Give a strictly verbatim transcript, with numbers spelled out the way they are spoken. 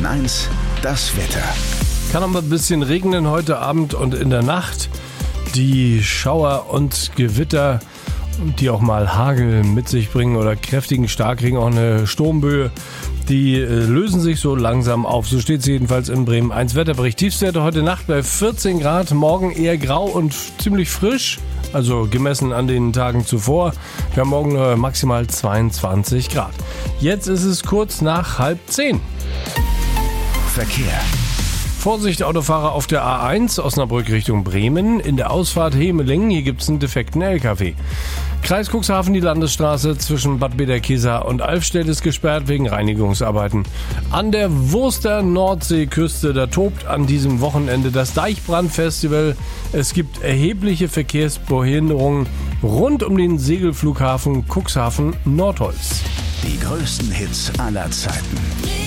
N eins, das Wetter. Kann aber ein bisschen regnen heute Abend und in der Nacht. Die Schauer und Gewitter, die auch mal Hagel mit sich bringen oder kräftigen Starkregen, auch eine Sturmböe, die lösen sich so langsam auf. So steht es jedenfalls in Bremen eins Wetterbericht. Tiefstwerte heute Nacht bei vierzehn Grad, morgen eher grau und ziemlich frisch, also gemessen an den Tagen zuvor. Wir haben morgen maximal zweiundzwanzig Grad. Jetzt ist es kurz nach halb zehn. Verkehr. Vorsicht, Autofahrer auf der A eins, Osnabrück Richtung Bremen. In der Ausfahrt Hemelingen, hier gibt es einen defekten L K W. Kreis Cuxhaven, die Landesstraße zwischen Bad Bederkesa und Alfstedt ist gesperrt wegen Reinigungsarbeiten. An der Wurster Nordseeküste, da tobt an diesem Wochenende das Deichbrandfestival. Es gibt erhebliche Verkehrsbehinderungen rund um den Segelflughafen Cuxhaven Nordholz. Die größten Hits aller Zeiten.